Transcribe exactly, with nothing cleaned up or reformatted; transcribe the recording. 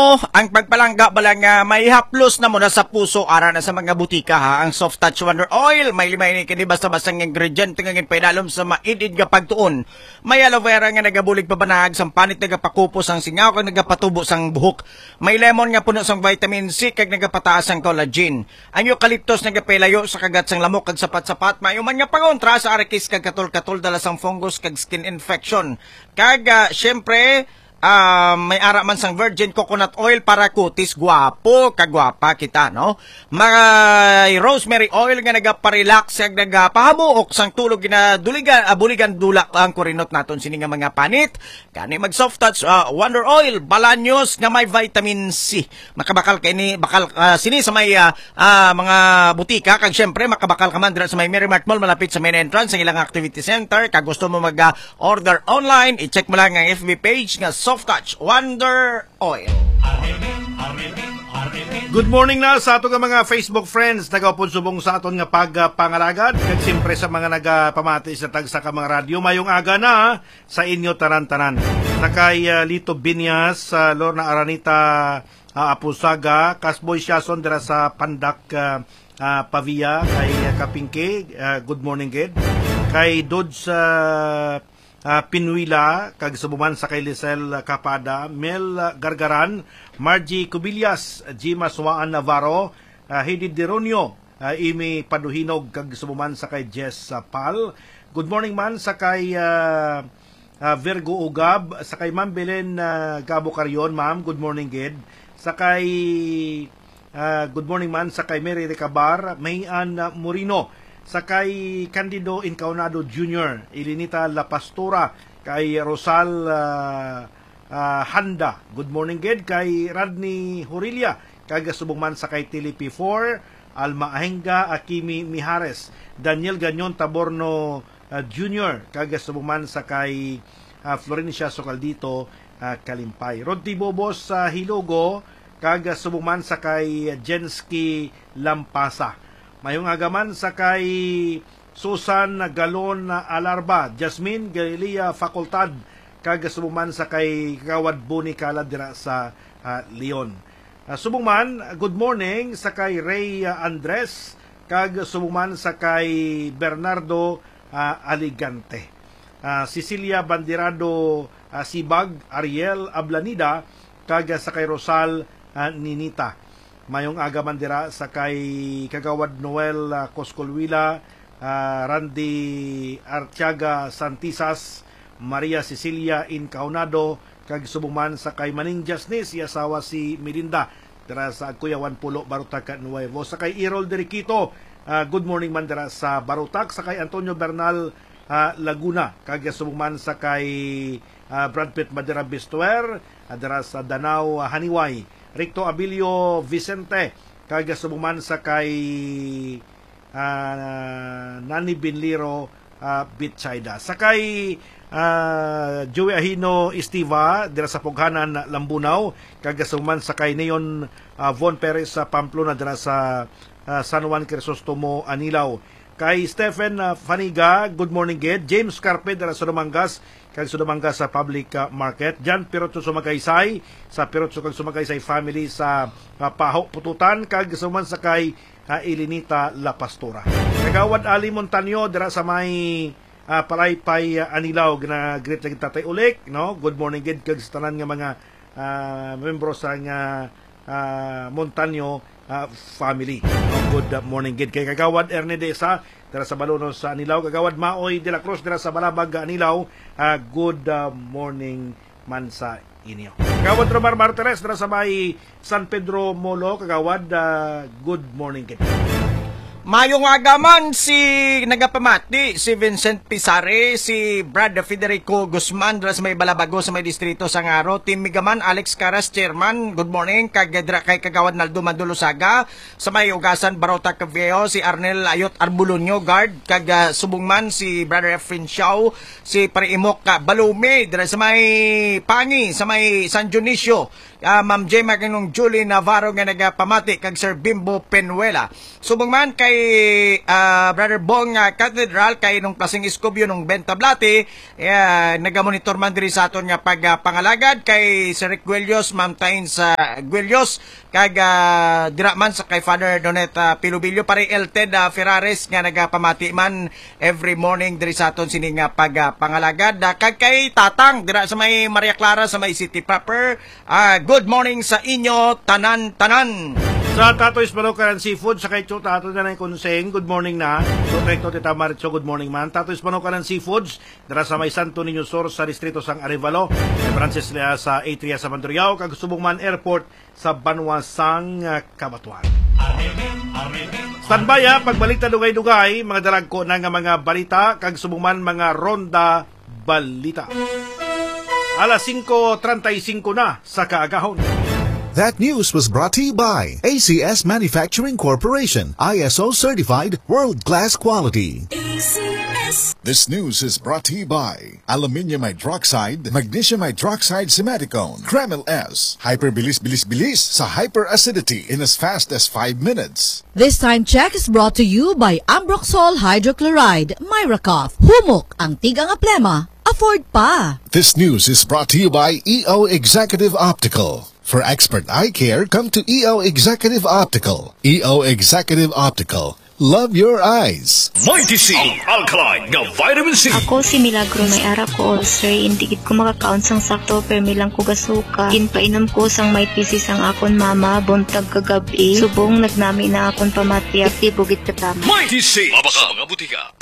Oh, ang pagpalangga balang uh, may haplos na muna sa puso ara na sa mga butika ha. Ang Soft Touch Wonder Oil may lima ini kini basta-basta ng ingredient ngin paidalom sa maidid nga pagtuon. May aloe vera nga nagabulig pabanahag sang panit nagapakupos ang singaw kag nagapatubo sang buhok. May lemon nga puno sang vitamin C kag nagapataas ang collagen. Ang eucalyptus nagapailayo sa kagat sang lamok kag sapat-sapat mayuman nga pangontra sa arikis kag katul-katul dala sang fungus kag skin infection. Kag uh, syempre Uh, may ara man sang virgin coconut oil para kutis guwapo kagwapa kita no. Mga rosemary oil nga nagaparelax kag nagapahamuok sang tulog gina duligan uh, buligan dulak ang kurinot naton sini nga mga panit. Kani mag Soft Touch uh, Wonder Oil balanyos nga may vitamin C. Makabakal kay ni bakal uh, sini sa may uh, uh, mga butika kag syempre makabakal ka man dira sa may Merrimart Mall malapit sa main entrance ang ilang activity center. Kag gusto mo mag uh, order online, i-check mo lang ang F B page nga Soft Touch Wonder Oil. Good morning na sa ato nga mga Facebook friends nagaupod subong sa aton nga pagpangalagad kag siyempre sa mga nagapamati sa tag sa ka mga radyo mayong aga na sa inyo tanan-tanan. Nakay uh, Lito Binyas, uh, Lorna Aranita uh, Apusaga, Kasboy Siason dira sa Pandak uh, uh, Pavia kay uh, Kapingke, uh, good morning gid. Kay Dodds uh, Uh, Pinuila, kag subuman sa kay Lisel Capada, Mel Gargaran, Margie Cubillas, Jima Suaan Navarro, uh, Hedi Deronio, uh, Imi Paduhinog, kag subuman sa kay Jess uh, Pal. Good morning man sa kay uh, uh, Virgo Ugab, sa kay Ma'am Belen uh, Gabo Carion, ma'am, good morning gid. Sa kay uh, good morning man sa kay Mary Recabar, Mayan uh, Morino, sa kay Candido Incaunado Junior, Ilinita La Pastora, kay Rosal uh, uh, Handa, good morning gid. Kay Radney Horilia, kay subong man sa kay Tili P four, Alma Ahenga, Akimi Mihares, Daniel Ganyon Taborno uh, Junior, kay subong man sa kay uh, Florencia Socaldito uh, Kalimpay. Rodti Bobos sa uh, Hilogo, kay subong man sa kay Jensky Lampasa. Mayong agaman sa kay Susan Galon Alarba, Jasmine Galilea Facultad, kag subuman sa kay Kawad Buni Kala dira sa uh, Leon. Uh, subuman, good morning sa kay Ray uh, Andres, kag subuman sa kay Bernardo uh, Aligante. Uh, Cecilia Bandirado uh, Sibag, Ariel Ablanida, kag sa kay Rosal uh, Ninita. Mayong aga mandira sa kay Kagawad Noel uh, Coscolwila, uh, Randy Artiaga Santisas, Maria Cecilia Incaunado, kag subuman sa kay Maning Jasnes, si asawa si Melinda, dira sa Kuyawan Pulo, Barutak Nuevo. Sa kay Irol Deriquito, uh, good morning man dira sa Barutak. Sa kay Antonio Bernal uh, Laguna, kag subuman sa kay uh, Brad Pitt Madera Bistuer, uh, dira sa Danau uh, Haniway. Ricto Abilio Vicente, kag subuman sa kay uh, Nani Binliro uh, Bitsaida. Sa kay uh, Joey Ahino Estiva dira sa Pughanan Lambunaw, kag subuman sa kay Neon uh, Von Perez sa Pamplona dira sa uh, San Juan Crisostomo Anilaw. Kay Stephen uh, Faniga, good morning gid. James Carpe dira sa Dumangas, kag Sudamangas sa Public uh, Market. Jan Pirotso Sumagaysay sa Pirotso kag Sumagaysay family sa uh, Paho Pututan, kag suman sa kay uh, Ilinita La Pastora. Kagawad Ali Montaño dira sa may uh, Palaypay uh, Anilaw, na great lagi Tatay Ulik, no? Good morning gid kag sa tanan nga mga uh, membro sa nga uh, Montaño uh, family. No? Good uh, morning gid kay Kagawad Erne Desa dira sa Balonos sa Anilaw. Kagawad Maoy de la Cruz dira sa Balabag Anilaw, uh, good uh, morning man sa inyo. Kagawad Romar Martires dira sa may San Pedro Molo, kagawad uh, good morning kid. Mayong agaman si nagapamati si Vincent Pisare, si Brad Federico Guzman dira sa may Balabago sa may distrito sa Ngaro, Team Migaman Alex Caras chairman, good morning. Kag dira kay kagawad Naldo Mandulusaga sa may Ugasan Barota Caveo, si Arnel Ayot Arbulonyo guard, kag uh, subungman si Brother Efren Shaw, si Pariimok uh, Balume dira sa may Pangi sa may San Dionisio, uh, Ma'am Gemma kanong Julie Navarro nga nagapamati kag Sir Bimbo Penuela. Subong man kay uh, Brother Bong uh, Cathedral kay nung Plasing Escobio nung Bentablate, uh, nagamonitor man diri sa aton nga pagpangalagad uh, kay Sir Rick Guelios, Ma'am Tain sa Guelios, kag uh, dira man sa kay Father Donet uh, Pilubilio, pare Elted uh, Ferrares nga nagapamati man every morning diri sa aton sining uh, pagpangalagad uh, kag kay Tatang dira sa may Maria Clara sa may City Proper. Uh, good morning sa inyo tanan-tanan. Sa Tatoy's Panokaran Seafood, sa kay Cho Tato na ng Konseng, good morning na. So, Recto Tita Maritzo, good morning man. Tatoy's Panokaran Seafoods, dara sa may Santo Niño Sur sa distrito sang Arevalo. May branches nila sa Atria sa Mandurriao, kag Subong Man Airport sa Banwasang uh, Kabatuan. Standby ha, pagbalik na dugay-dugay, mga dalag ko na nga mga balita, kag Subong Man mga ronda balita. Alas singko trentaysinko na sa kaagahon. That news was brought to you by A C S Manufacturing Corporation, I S O certified, world-class quality. A C S. This news is brought to you by Aluminium Hydroxide, Magnesium Hydroxide Simaticone, Kremel S, Hyperbilis Bilis Bilis sa hyperacidity in as fast as five minutes. This time check is brought to you by Ambroxol Hydrochloride, Myracoff, Humok, ang tigang aplema, afford pa. This news is brought to you by E O Executive Optical. For expert eye care, come to E O Executive Optical. E O Executive Optical. Love your eyes. Mighty C, ang alkaline nga vitamin C. Ako si Milagro, may ara ko ulcer. Hindi gid ko makakaon sang sakto, pero milang ko gasuka. Ginpainom ko sang may pisis ang akon mama, buntag kagabi. Subong nagnami na akon pamati, aktibo gid katama. Mighty C, mabaka mga butika.